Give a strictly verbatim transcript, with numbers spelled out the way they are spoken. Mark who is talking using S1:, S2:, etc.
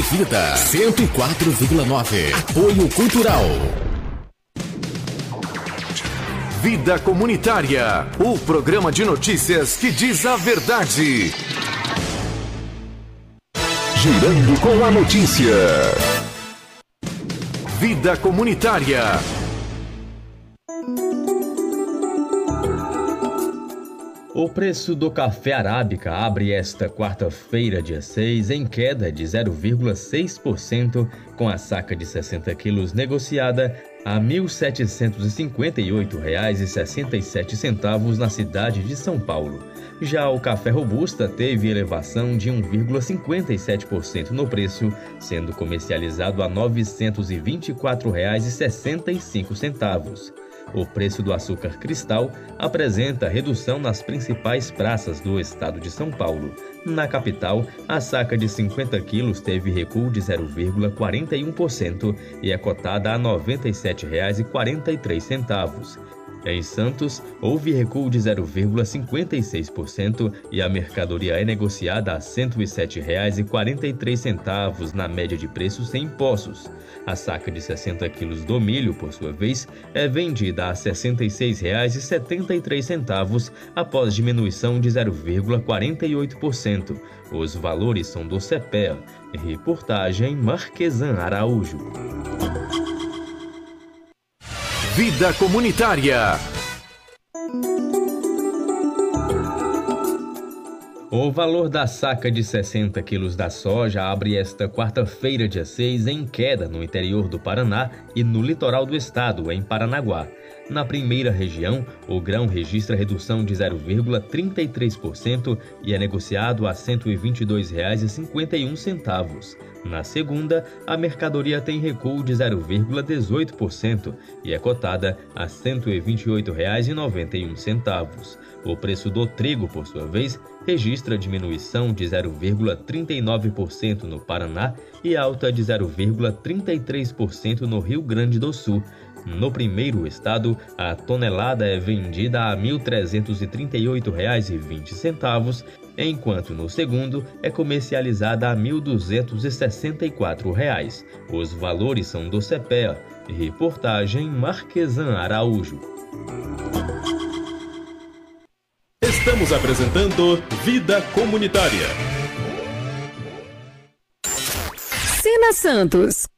S1: Vida cento e quatro vírgula nove. Apoio Cultural. Vida Comunitária, o programa de notícias que diz a verdade. Girando com a notícia. Vida Comunitária.
S2: O preço do café arábica abre esta quarta-feira, dia seis, em queda de zero vírgula seis por cento, com a saca de sessenta quilos negociada a mil setecentos e cinquenta e oito reais e sessenta e sete centavos na cidade de São Paulo. Já o café robusta teve elevação de um vírgula cinquenta e sete por cento no preço, sendo comercializado a novecentos e vinte e quatro reais e sessenta e cinco centavos. O preço do açúcar cristal apresenta redução nas principais praças do estado de São Paulo. Na capital, a saca de cinquenta quilos teve recuo de zero vírgula quarenta e um por cento e é cotada a noventa e sete reais e quarenta e três centavos. Em Santos, houve recuo de zero vírgula cinquenta e seis por cento e a mercadoria é negociada a cento e sete reais e quarenta e três centavos na média de preços sem impostos. A saca de sessenta quilos do milho, por sua vez, é vendida a sessenta e seis reais e setenta e três centavos após diminuição de zero vírgula quarenta e oito por cento. Os valores são do CEPEA. Reportagem Marquesan Araújo.
S1: Vida Comunitária.
S2: O valor da saca de sessenta quilos da soja abre esta quarta-feira, dia seis, em queda no interior do Paraná e no litoral do estado, em Paranaguá. Na primeira região, o grão registra redução de zero vírgula trinta e três por cento e é negociado a cento e vinte e dois reais e cinquenta e um centavos. Na segunda, a mercadoria tem recuo de zero vírgula dezoito por cento e é cotada a cento e vinte e oito reais e noventa e um centavos. O preço do trigo, por sua vez, registra diminuição de zero vírgula trinta e nove por cento no Paraná e alta de zero vírgula trinta e três por cento no Rio Grande do Sul. No primeiro estado, a tonelada é vendida a mil trezentos e trinta e oito reais e vinte centavos, enquanto no segundo é comercializada a mil duzentos e sessenta e quatro reais. Os valores são do CEPEA. Reportagem Marquesan Araújo.
S1: Estamos apresentando Vida Comunitária.
S3: Sena Santos,